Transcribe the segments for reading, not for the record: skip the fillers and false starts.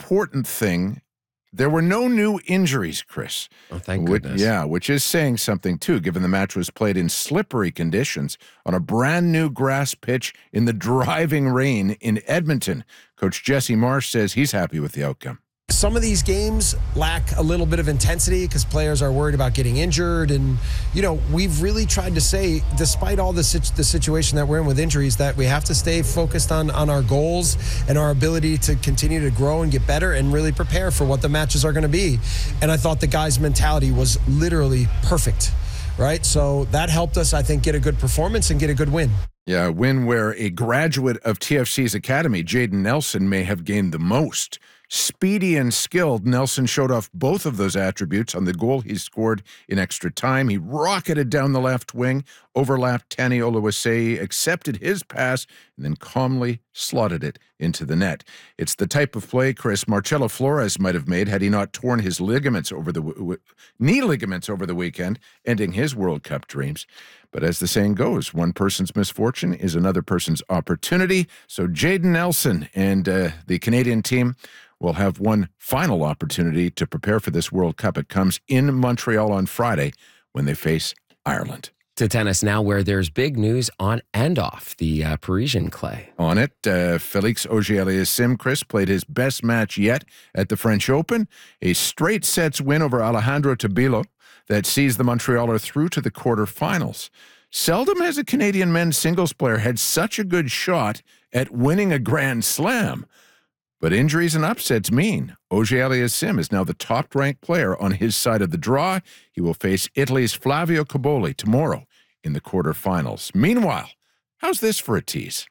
important thing, there were no new injuries, Chris. Oh, thank goodness. Which is saying something, too, given the match was played in slippery conditions on a brand-new grass pitch in the driving rain in Edmonton. Coach Jesse Marsh says he's happy with the outcome. Some of these games lack a little bit of intensity because players are worried about getting injured. And, we've really tried to say, despite all the situation that we're in with injuries, that we have to stay focused on our goals and our ability to continue to grow and get better and really prepare for what the matches are going to be. And I thought the guys' mentality was literally perfect, right? So that helped us, I think, get a good performance and get a good win. Yeah, a win where a graduate of TFC's academy, Jaden Nelson, may have gained the most. Speedy and skilled, Nelson showed off both of those attributes on the goal he scored in extra time. He rocketed down the left wing, overlapped Tani Oluwaseyi, accepted his pass, and then calmly slotted it into the net. It's the type of play, Chris, Marcelo Flores might have made had he not torn his knee ligaments over the weekend, ending his World Cup dreams. But as the saying goes, one person's misfortune is another person's opportunity. So Jaden Nelson and the Canadian team will have one final opportunity to prepare for this World Cup. It comes in Montreal on Friday when they face Ireland. To tennis now, where there's big news on and off the Parisian clay. On it, Félix Auger-Aliassime, Chris, played his best match yet at the French Open. A straight sets win over Alejandro Tabilo that sees the Montrealer through to the quarterfinals. Seldom has a Canadian men's singles player had such a good shot at winning a Grand Slam. But injuries and upsets mean Auger-Aliassime is now the top-ranked player on his side of the draw. He will face Italy's Flavio Cobolli tomorrow in the quarterfinals. Meanwhile, how's this for a tease?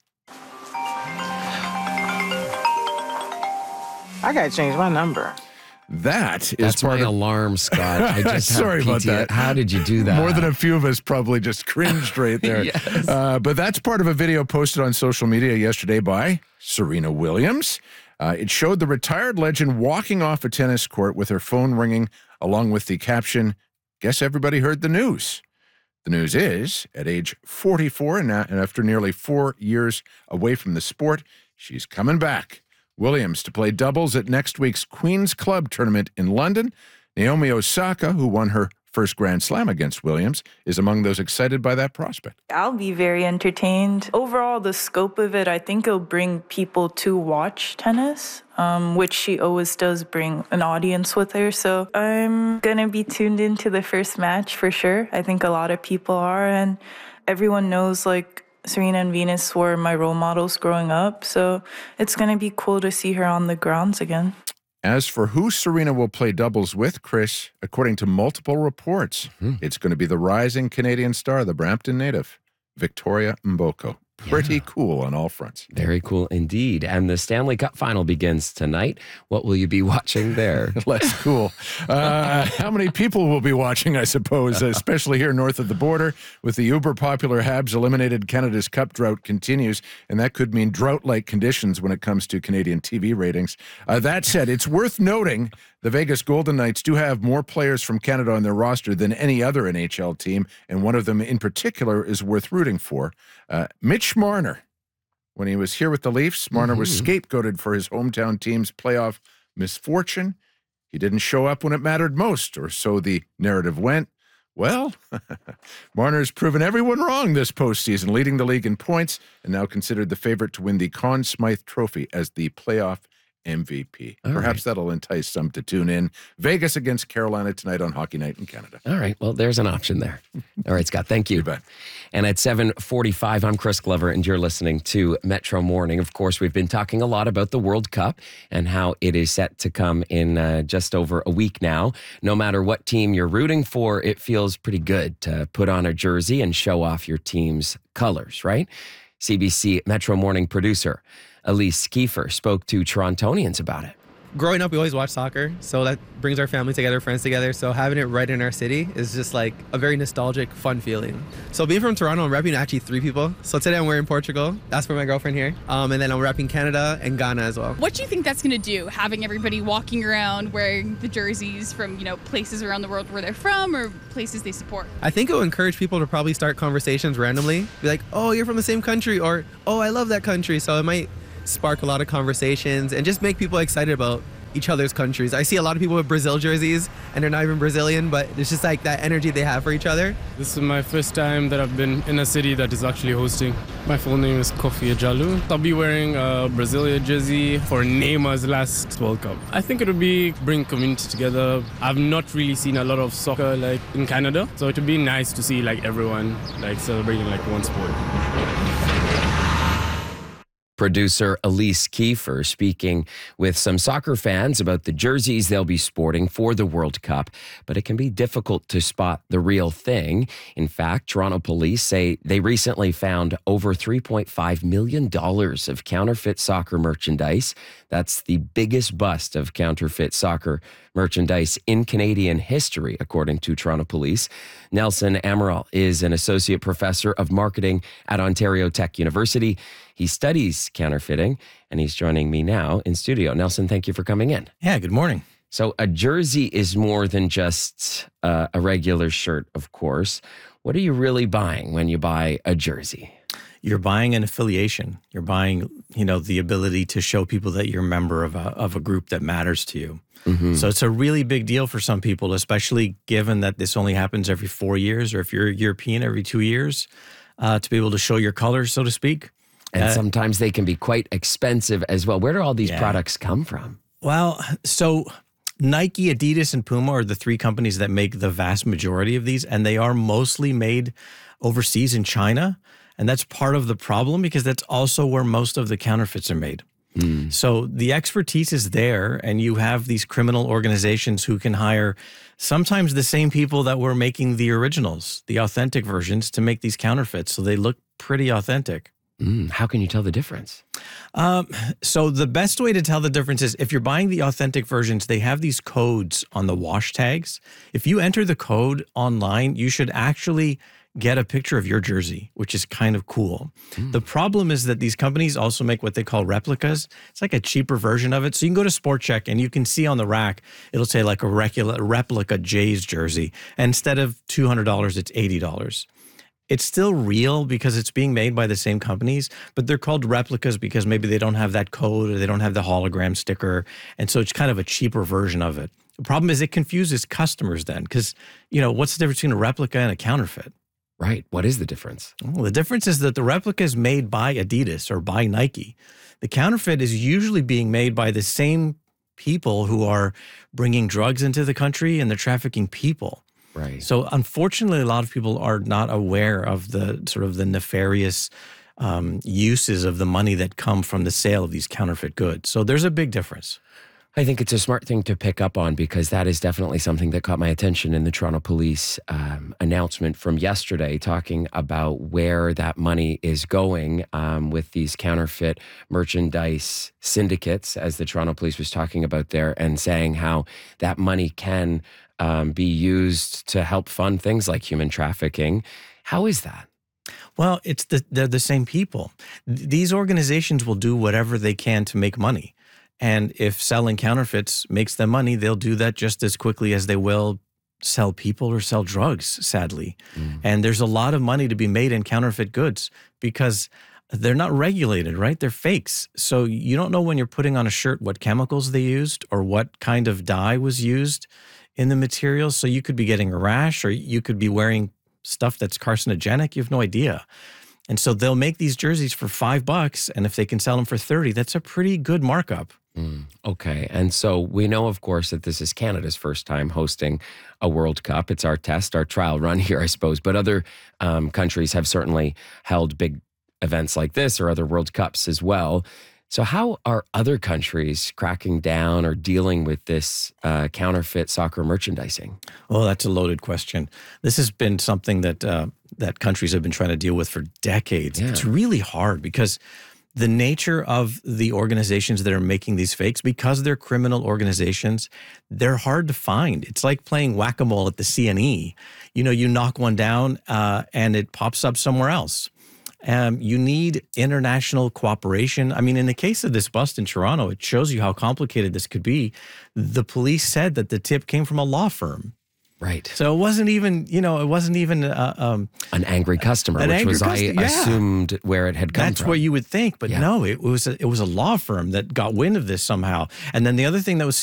I gotta change my number. That's part of alarm, Scott. I just sorry about that. How did you do that? More than a few of us probably just cringed right there. Yes. But that's part of a video posted on social media yesterday by Serena Williams. It showed the retired legend walking off a tennis court with her phone ringing, along with the caption, "Guess everybody heard the news." The news is, at age 44 and after nearly 4 years away from the sport, she's coming back. Williams to play doubles at next week's Queen's Club tournament in London. Naomi Osaka, who won her first Grand Slam against Williams, is among those excited by that prospect. I'll be very entertained. Overall, the scope of it, I think it'll bring people to watch tennis, which she always does bring an audience with her. So I'm going to be tuned into the first match for sure. I think a lot of people are, and everyone knows, Serena and Venus were my role models growing up, so it's going to be cool to see her on the grounds again. As for who Serena will play doubles with, Chris, according to multiple reports, it's going to be the rising Canadian star, the Brampton native, Victoria Mboko. Pretty cool on all fronts. Very cool indeed. And the Stanley Cup final begins tonight. What will you be watching there? Less cool. How many people will be watching, I suppose, especially here north of the border, with the uber-popular Habs eliminated, Canada's Cup drought continues, and that could mean drought-like conditions when it comes to Canadian TV ratings. That said, it's worth noting the Vegas Golden Knights do have more players from Canada on their roster than any other NHL team, and one of them in particular is worth rooting for. Mitch Marner. When he was here with the Leafs, Marner was scapegoated for his hometown team's playoff misfortune. He didn't show up when it mattered most, or so the narrative went. Well, Marner's proven everyone wrong this postseason, leading the league in points and now considered the favorite to win the Conn Smythe Trophy as the playoff MVP. Perhaps that'll entice some to tune in. Vegas against Carolina tonight on Hockey Night in Canada. All right. Well, there's an option there. All right, Scott. Thank you. You bet. And at 7:45, I'm Chris Glover, and you're listening to Metro Morning. Of course, we've been talking a lot about the World Cup and how it is set to come in just over a week now. No matter what team you're rooting for, it feels pretty good to put on a jersey and show off your team's colors, right? CBC Metro Morning producer Elise Kiefer spoke to Torontonians about it. Growing up, we always watch soccer, so that brings our family together, friends together. So having it right in our city is just like a very nostalgic, fun feeling. So being from Toronto, I'm repping actually 3 people. So today I'm wearing Portugal. That's for my girlfriend here. And then I'm repping Canada and Ghana as well. What do you think that's going to do, having everybody walking around wearing the jerseys from, places around the world where they're from or places they support? I think it will encourage people to probably start conversations randomly. Be like, oh, you're from the same country, or, oh, I love that country. So it might spark a lot of conversations and just make people excited about each other's countries. I see a lot of people with Brazil jerseys and they're not even Brazilian, but it's just like that energy they have for each other. This is my first time that I've been in a city that is actually hosting. My full name is Kofi Ajalu. I'll be wearing a Brazilian jersey for Neymar's last World Cup. I think it would be bring community together. I've not really seen a lot of soccer like in Canada, so it would be nice to see like everyone like celebrating like one sport. Producer Elise Kiefer speaking with some soccer fans about the jerseys they'll be sporting for the World Cup, but it can be difficult to spot the real thing. In fact, Toronto police say they recently found over $3.5 million of counterfeit soccer merchandise. That's the biggest bust of counterfeit soccer merchandise in Canadian history, according to Toronto police. Nelson Amaral is an associate professor of marketing at Ontario Tech University. He studies counterfeiting, and he's joining me now in studio. Nelson, thank you for coming in. Yeah, good morning. So a jersey is more than just a regular shirt, of course. What are you really buying when you buy a jersey? You're buying an affiliation. You're buying, the ability to show people that you're a member of a group that matters to you. Mm-hmm. So it's a really big deal for some people, especially given that this only happens every 4 years, or if you're European, every 2 years, to be able to show your colors, so to speak. And sometimes they can be quite expensive as well. Where do all these products come from? Well, so Nike, Adidas, and Puma are the three companies that make the vast majority of these, and they are mostly made overseas in China. And that's part of the problem because that's also where most of the counterfeits are made. So the expertise is there, and you have these criminal organizations who can hire sometimes the same people that were making the originals, the authentic versions, to make these counterfeits. So they look pretty authentic. How can you tell the difference? So the best way to tell the difference is if you're buying the authentic versions, they have these codes on the wash tags. If you enter the code online, you should actually get a picture of your jersey, which is kind of cool. The problem is that these companies also make what they call replicas. It's like a cheaper version of it. So you can go to Sport Check and you can see on the rack, it'll say like a replica Jays jersey. And instead of $200, it's $80. It's still real because it's being made by the same companies, but they're called replicas because maybe they don't have that code or they don't have the hologram sticker. And so it's kind of a cheaper version of it. The problem is it confuses customers then because, what's the difference between a replica and a counterfeit? Right. What is the difference? Well, the difference is that the replica is made by Adidas or by Nike. The counterfeit is usually being made by the same people who are bringing drugs into the country and they're trafficking people. Right. So unfortunately, a lot of people are not aware of the sort of the nefarious uses of the money that come from the sale of these counterfeit goods. So there's a big difference. I think it's a smart thing to pick up on because that is definitely something that caught my attention in the Toronto Police announcement from yesterday, talking about where that money is going with these counterfeit merchandise syndicates, as the Toronto Police was talking about there, and saying how that money can be used to help fund things like human trafficking. How is that? Well, they're the same people. These organizations will do whatever they can to make money. And if selling counterfeits makes them money, they'll do that just as quickly as they will sell people or sell drugs, sadly. And there's a lot of money to be made in counterfeit goods because they're not regulated, right? They're fakes. So you don't know when you're putting on a shirt what chemicals they used or what kind of dye was used in the material. So you could be getting a rash or you could be wearing stuff that's carcinogenic. You have no idea. And so they'll make these jerseys for $5, and if they can sell them for $30, that's a pretty good markup. Okay. And so we know, of course, that this is Canada's first time hosting a World Cup. It's our test, our trial run here, I suppose. But other countries have certainly held big events like this or other World Cups as well. So how are other countries cracking down or dealing with this counterfeit soccer merchandising? Well, that's a loaded question. This has been something that that countries have been trying to deal with for decades. Yeah. It's really hard because the nature of the organizations that are making these fakes, because they're criminal organizations, they're hard to find. It's like playing whack-a-mole at the CNE. You knock one down and it pops up somewhere else. You need international cooperation. I mean, in the case of this bust in Toronto, it shows you how complicated this could be. The police said that the tip came from a law firm. Right. So it wasn't even, an angry customer, which was, I assumed, where it had come from. That's what you would think. But no, it was a law firm that got wind of this somehow. And then the other thing that was